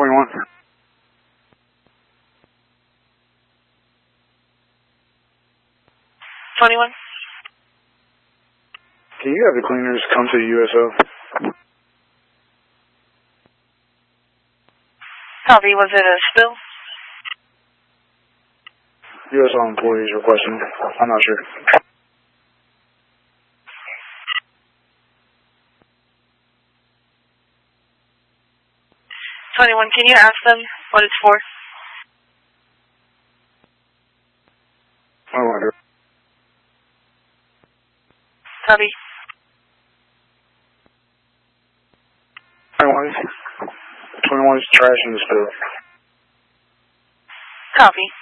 21. Can you have the cleaners come to the USO? Copy. Was it a spill? USO employees requesting. I'm not sure. 21, can you ask them what it's for? I wonder. Copy. 21's trash in the spill. Copy.